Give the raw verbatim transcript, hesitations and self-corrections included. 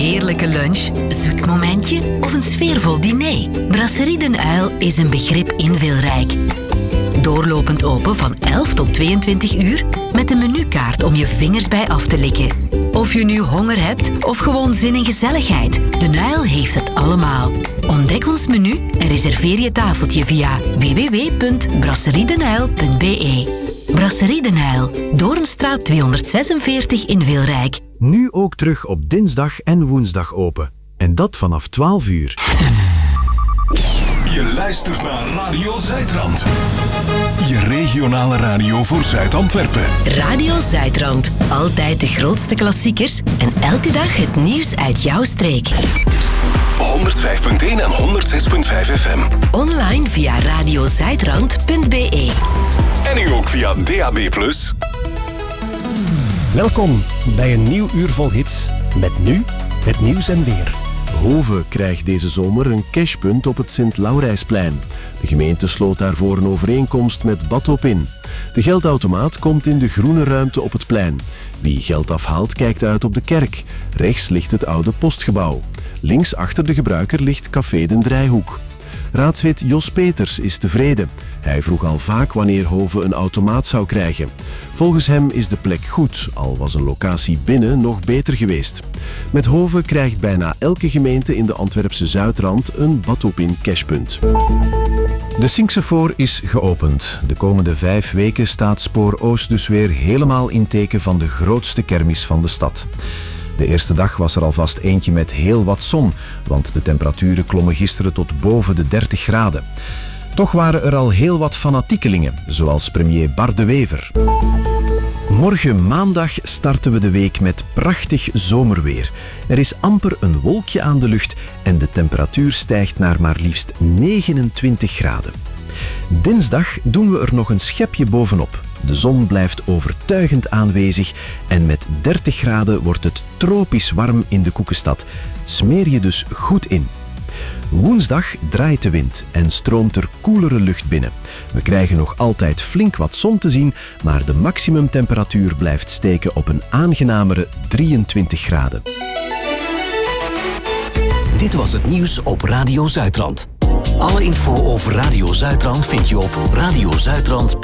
heerlijke lunch, zoet momentje of een sfeervol diner? Brasserie Den Uil is een begrip in Wilrijk. Doorlopend open van elf tot tweeëntwintig uur met een menukaart om je vingers bij af te likken. Of je nu honger hebt of gewoon zin in gezelligheid, Den Uil heeft het allemaal. Ontdek ons menu en reserveer je tafeltje via w w w punt brasseriedenuil punt b e. Brasserie Den Uil, Doornstraat tweehonderdzesenveertig in Wilrijk. Nu ook terug op dinsdag en woensdag open. En dat vanaf twaalf uur. Je luistert naar Radio Zuidrand. Je regionale radio voor Zuid-Antwerpen. Radio Zuidrand. Altijd de grootste klassiekers en elke dag het nieuws uit jouw streek. honderdvijf punt één en honderdzes punt vijf F M. Online via radiozuidrand punt b e. En nu ook via D A B plus. Welkom bij een nieuw uur vol hits. Met nu het nieuws en weer. Hove krijgt deze zomer een cashpunt op het Sint-Laurijsplein. De gemeente sloot daarvoor een overeenkomst met Badhoppin. De geldautomaat komt in de groene ruimte op het plein. Wie geld afhaalt kijkt uit op de kerk. Rechts ligt het oude postgebouw. Links achter de gebruiker ligt Café Den Drijhoek. Raadslid Jos Peters is tevreden. Hij vroeg al vaak wanneer Hove een automaat zou krijgen. Volgens hem is de plek goed, al was een locatie binnen nog beter geweest. Met Hove krijgt bijna elke gemeente in de Antwerpse Zuidrand een Badhoppin cashpunt. De Sinksefoor is geopend. De komende vijf weken staat Spoor Oost dus weer helemaal in teken van de grootste kermis van de stad. De eerste dag was er alvast eentje met heel wat zon, want de temperaturen klommen gisteren tot boven de dertig graden. Toch waren er al heel wat fanatiekelingen, zoals premier Bart de Wever. Morgen maandag starten we de week met prachtig zomerweer. Er is amper een wolkje aan de lucht en de temperatuur stijgt naar maar liefst negenentwintig graden. Dinsdag doen we er nog een schepje bovenop. De zon blijft overtuigend aanwezig en met dertig graden wordt het tropisch warm in de Koekenstad. Smeer je dus goed in. Woensdag draait de wind en stroomt er koelere lucht binnen. We krijgen nog altijd flink wat zon te zien, maar de maximumtemperatuur blijft steken op een aangenamere drieëntwintig graden. Dit was het nieuws op Radio Zuidrand. Alle info over Radio Zuidrand vind je op radiozuidrand.